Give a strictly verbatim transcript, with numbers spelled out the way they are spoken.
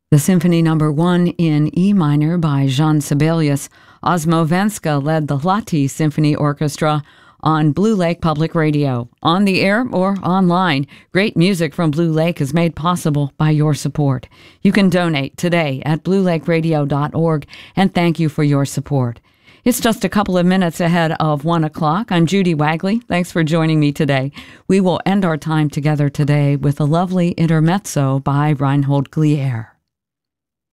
The Symphony Number One in E minor by Jean Sibelius. Osmo Venska led the Lahti Symphony Orchestra on Blue Lake Public Radio. On the air or online, great music from Blue Lake is made possible by your support. You can donate today at blue lake radio dot org, and thank you for your support. It's just a couple of minutes ahead of one o'clock. I'm Judy Wagley. Thanks for joining me today. We will end our time together today with a lovely intermezzo by Reinhold Glier.